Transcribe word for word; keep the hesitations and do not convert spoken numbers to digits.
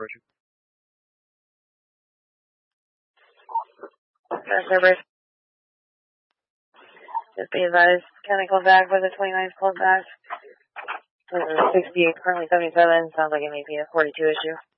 approaching. That's Herbert. Just be advised, county called back for the twenty-ninth called back. sixty, currently seventy-seven, sounds like it may be a forty-two issue.